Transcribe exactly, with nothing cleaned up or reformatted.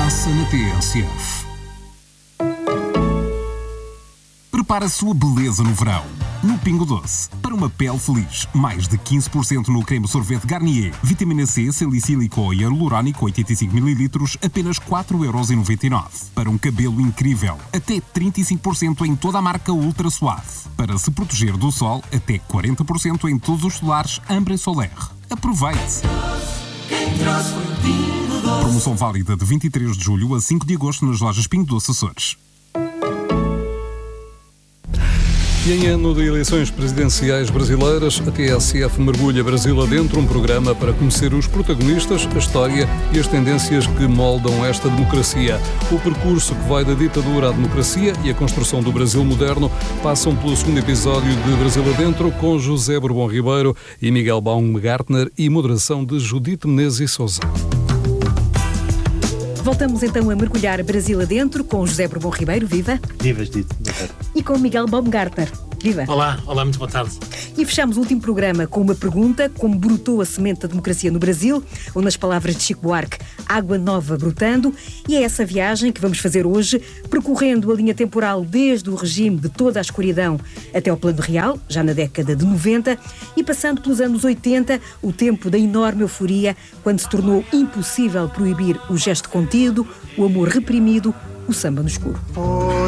Passa na T S F. Prepara a sua beleza no verão. No Pingo Doce. Para uma pele feliz, mais de quinze por cento no creme sorvete Garnier. Vitamina C, salicílico e hialurónico, oitenta e cinco mililitros, apenas quatro euros e noventa e nove. Para um cabelo incrível, até trinta e cinco por cento em toda a marca Ultra Suave. Para se proteger do sol, até quarenta por cento em todos os solares Ambre Solaire. Aproveite! Promoção válida de vinte e três de julho a cinco de agosto nas lojas Pingo Doce Açores. E em ano de eleições presidenciais brasileiras, a T S F mergulha Brasil adentro, um programa para conhecer os protagonistas, a história e as tendências que moldam esta democracia. O percurso que vai da ditadura à democracia e a construção do Brasil moderno passam pelo segundo episódio de Brasil adentro, com José Bourbon Ribeiro e Miguel Baumgartner e moderação de Judite Menezes e Sousa. Voltamos então a mergulhar Brasil adentro com José Bourbon Ribeiro, viva! Viva, Judite, boa tarde. E com Miguel Baumgartner, viva! Olá, olá, muito boa tarde. E fechamos o último programa com uma pergunta: como brotou a semente da democracia no Brasil? Ou, nas palavras de Chico Buarque, água nova brotando. E é essa viagem que vamos fazer hoje, percorrendo a linha temporal desde o regime de toda a escuridão até ao Plano Real, já na década de noventa, e passando pelos anos oitenta, o tempo da enorme euforia, quando se tornou impossível proibir o gesto contido, o amor reprimido, o samba no escuro.